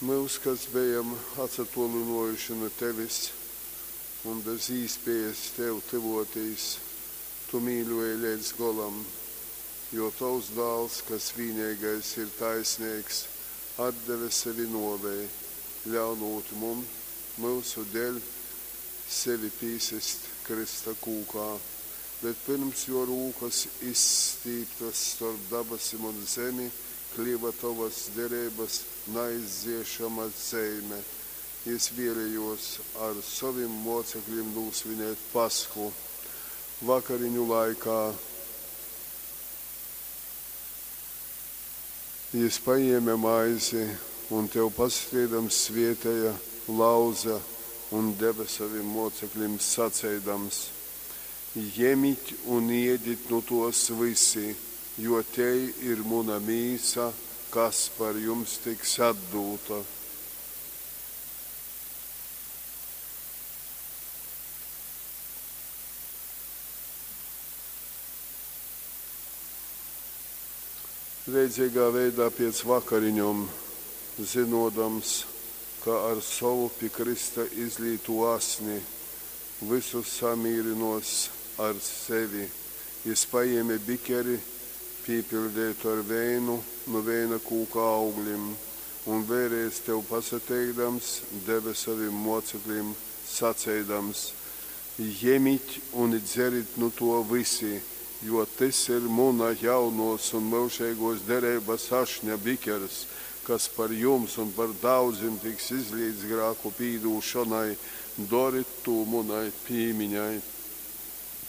Mēs, kas bijām atsatolinojuši no tevis un bez īspējas tev tuvotīs, tu mīļoji līdz galam, jo tavs dēls, kas vienīgais ir taisnīgs, atdeve sevi novei, ļaunot mūsu dēļ sevi pīsist Krista kūkā, bet pirms jo rūkas izstīptas starp dabasim un zemi, klieva tavas derības neizdziešama zeime. Es vēlējos ar saviem mocekļiem nosvinēt Pasku vakariņu laikā. Es paņēmu maizi un tev pastrīdams svietēja, lauza un deva saviem mocekļiem sacēdams: Ņemiet un ēdiet no tos visi, jo te ir mana mīsa, kas par jums tiks atdota. Līdzīgā veidā pēc vakariņām, zinodams, ka ar savu pie Krista izlītu asni visus samīrinos ar sevi, es paņēmu bikeri, pīpildētu ar vēnu no vēna kūka augļiem, un vēlreiz tev pasateikdams, deva saviem mocekļiem sacēdams: Ņemiet un dzerit no to visi, jo tas ir mana jaunos un mūžīgos derības ašņa bikers, kas par jums un par daudziem tiks izlīdz grēku pīdūšanai, dariet to manai piemiņai.